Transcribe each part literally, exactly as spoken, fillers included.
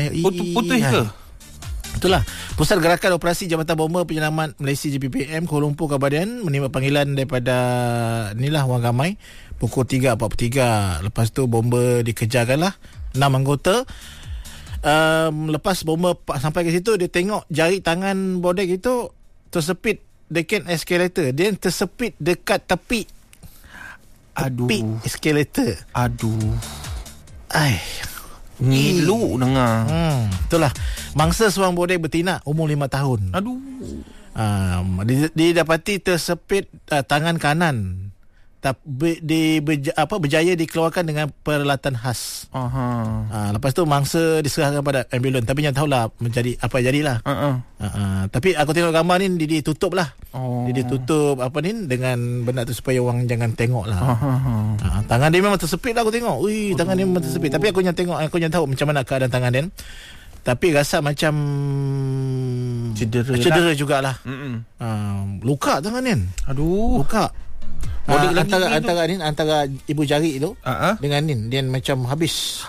Putus ke? Itulah Pusat Gerakan Operasi Jabatan Bomba Penyelamat Malaysia J P P M Kuala Lumpur Kabadan menerima panggilan daripada inilah Wang Gamai pukul tiga empat puluh tiga. Lepas tu bomba dikejarkanlah enam anggota. Um, lepas bomba sampai ke situ, dia tengok jari tangan Bodek itu tersepit dekat eskalator. Dia tersepit dekat tepi tepi Aduh. eskalator. Aduh. Ai, ngilu dengar. Hmm, itulah mangsa seorang Bodek betina umur lima tahun. Aduh. Um, didapati tersepit uh, tangan kanan. Tapi di berja, apa berjaya dikeluarkan dengan peralatan khas. Aha. Uh, lepas tu mangsa diserahkan pada ambulans. Tapi jangan tahulah menjadi apa jadilah. Uh-uh. Uh, uh, tapi aku tengok gambar ni dia ditutup lah. Oh. Dia ditutup apa ni dengan benda tu supaya orang jangan tengok lah. Uh-huh. Uh, tangan dia memang tersepit lah aku tengok. Ui, tangan dia memang tersepit. Tapi aku jangan tengok, aku jangan tahu macam mana keadaan tangan dia. Tapi rasa macam Cedera Cedera lah. jugalah. Uh, luka tangan dia. Aduh. Luka. Bodek Uh, lagi antara ni antara ni antara ibu jari tu uh-huh. dengan ni dia macam habis.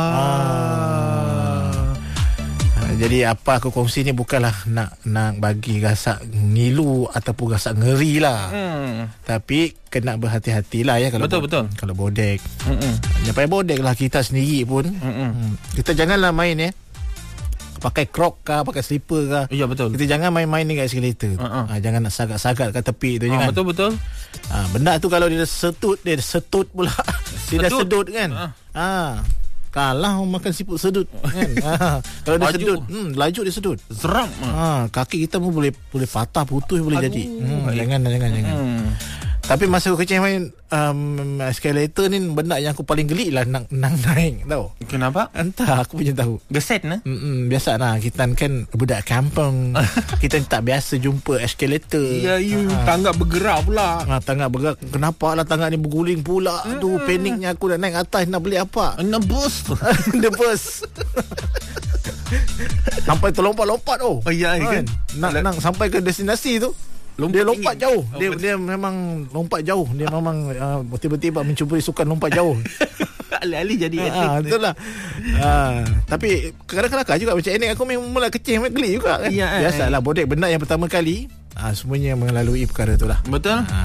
Ah. Uh, jadi apa aku kongsi ni bukanlah nak nak bagi rasa ngilu ataupun rasa ngeri lah. Hmm. Tapi kena berhati-hatilah ya kalau betul bo- betul. Kalau bodek. Hmm. Jangan payah bodek lah kita sendiri pun. Hmm. Kita janganlah main ya. Pakai krok kah, pakai slipper kah. Ya betul. Kita jangan main-main dekat eskalator. Uh-uh. Ha, jangan nak sagat-sagat kat tepi tu Ah, jangan. betul betul. Ha, benda tu kalau dia setut, dia setut pula. Dia dah sedut kan. Uh. Ha. Kalah orang makan siput sedut kan. Ha. Kalau dia Laju. sedut, hmm, laju dia sedut. Seram. Ha, kaki kita pun boleh boleh patah, putus boleh Aduh. jadi. Hmm, jangan jangan jangan. Hmm. Tapi masa aku kecil main um, eskalator ni benda yang aku paling geli lah nak, nak naik tahu. Kenapa? Entah aku punya tahu. Geset nah. Mm-mm, biasa lah kita kan budak kampung. Kita tak biasa jumpa eskalator. Ya you tangga bergerak pula. Ha, tangga bergerak. Kenapa lah tangga ni berguling pula. Aduh, paniknya aku nak naik atas nak beli apa. Nebus. Nebus. Sampai terlompat-lompat oh. Oh ya kan. Nak nak sampai ke destinasi tu. Lompat dia lompat tinggi. Jauh. Dia oh, dia memang lompat jauh. Dia memang uh, tiba-tiba mencuba sukan lompat jauh. Alih-alih jadi atlet. Ha, betul lah. Ha, tapi kadang-kadang juga macam ini aku memang mula kecil memang geli juga kan. Ya, biasalah bodek benda yang pertama kali. Ha, semuanya melalui perkara tu lah. Betul. Ha.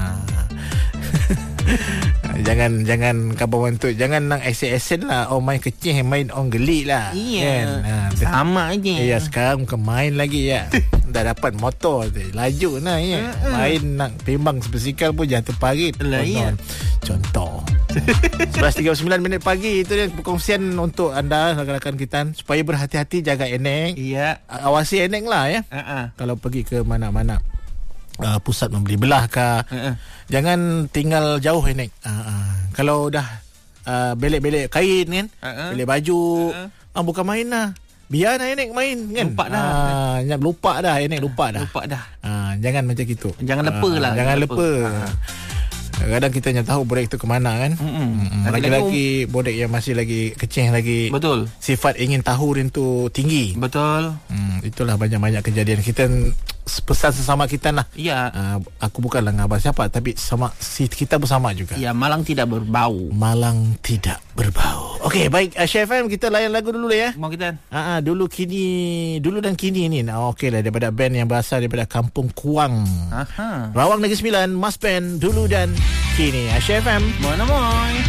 Jangan jangan kawan tu jangan nak asen-asen lah. Oh main kecil main on gelik lah. Iya. Kan? Ha, sama aja. Ya sekarang bukan main lagi ya. Dah dapat motor tu laju nah ya. Uh-uh. Main nak timbang sebasikal pun jatuh parit. Lah ya. Contoh. sebelas tiga puluh sembilan minit pagi itu dia perkongsian untuk anda rakan-rakan kita supaya berhati-hati jaga eneng. Iya. Awasi eneng lah ya. Uh-uh. Kalau pergi ke mana-mana. Uh, pusat membeli belah kah. Uh-uh. Jangan tinggal jauh Enek. Uh, uh. Kalau dah uh, belek-belek kain kan, uh-uh. belek baju, uh-uh. ah, bukan main lah. Biar lah Enek main kan. Lupa dah. Uh, lupa dah Enek lupa dah. Lupa dah. Uh, jangan macam gitu. Jangan lepa uh, lah. Jangan lepa. Uh. Kadang kita yang tahu bodek tu kemana kan. Mm-mm. Lagi-lagi bodek yang masih lagi kecil lagi. Betul. Sifat ingin tahu dia tu tinggi. Betul. Hmm, itulah banyak-banyak kejadian kita pesan sesama kita lah. Ya. Uh, aku bukanlah ngabar siapa tapi sama si kita bersama juga. Ya, malang tidak berbau. Malang tidak berbau. Okey, baik Syah F M kita layan lagu dulu ya. Mau kita. Ah, uh, dulu kini, dulu dan kini ni. Oh, okeylah daripada band yang berasal daripada Kampung Kuang. Aha. Rawang Negeri Sembilan, Mas Band dulu dan kini. Syah F M. Mana moy.